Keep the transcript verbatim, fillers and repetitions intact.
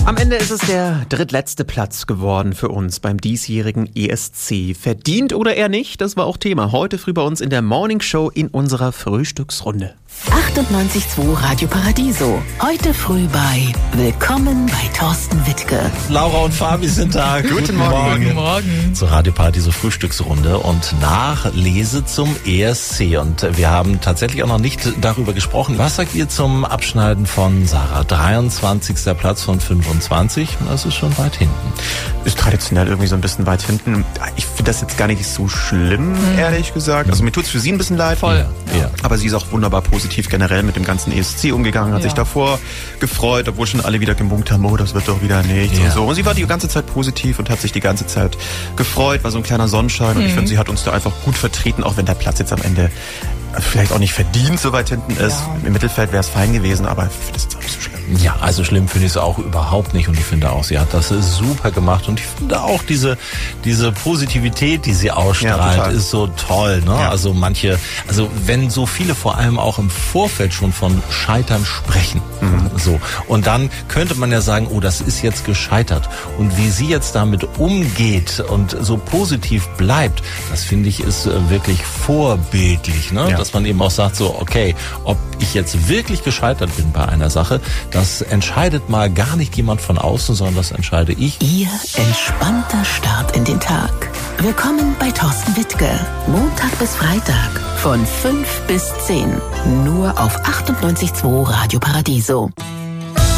Am Ende ist es der drittletzte Platz geworden für uns beim diesjährigen E S C. Verdient oder eher nicht, das war auch Thema heute früh bei uns in der Morning Show in unserer Frühstücksrunde. achtundneunzig Komma zwei Radio Paradiso. Heute früh bei Willkommen bei Thorsten Wittke. Laura und Fabi sind da. Guten Morgen. Guten Morgen. Zur Radio Paradiso Frühstücksrunde und Nachlese zum E S C. Und wir haben tatsächlich auch noch nicht darüber gesprochen. Was sagt ihr zum Abschneiden von Sarah? dreiundzwanzigster Platz von fünfundzwanzig. Das ist schon weit hinten. Ist traditionell irgendwie so ein bisschen weit hinten. Ich finde das jetzt gar nicht so schlimm, mhm. ehrlich gesagt. Also mir tut es für sie ein bisschen leid. Voll. Ja. Ja. Aber sie ist auch wunderbar positiv generell mit dem ganzen E S C umgegangen, hat ja. sich davor gefreut, obwohl schon alle wieder gemunkt haben, oh, das wird doch wieder nichts ja. und so. Und sie war die ganze Zeit positiv und hat sich die ganze Zeit gefreut, war so ein kleiner Sonnenschein. Und mhm. ich finde, sie hat uns da einfach gut vertreten, auch wenn der Platz jetzt am Ende vielleicht auch nicht verdient so weit hinten ist. Ja. Im Mittelfeld wäre es fein gewesen, aber ich finde das jetzt auch nicht so schlimm. Ja, also schlimm finde ich es auch überhaupt nicht. Und ich finde auch, sie hat das super gemacht. Und ich finde auch diese diese Positivität, die sie ausstrahlt, ja, ist so toll. Ne? Ja. Also manche, also wenn so viele vor allem auch im Vorfeld schon von Scheitern sprechen. Mhm. So. Und dann könnte man ja sagen, oh, das ist jetzt gescheitert. Und wie sie jetzt damit umgeht und so positiv bleibt, das finde ich ist wirklich vorbildlich. Ne? Ja. Dass man eben auch sagt, so, okay, ob ich jetzt wirklich gescheitert bin bei einer Sache, das entscheidet mal gar nicht jemand von außen, sondern das entscheide ich. Ihr entspannter Start in den Tag. Willkommen bei Thorsten Wittke. Montag bis Freitag von fünf bis zehn. Nur auf achtundneunzig Komma zwei Radio Paradiso.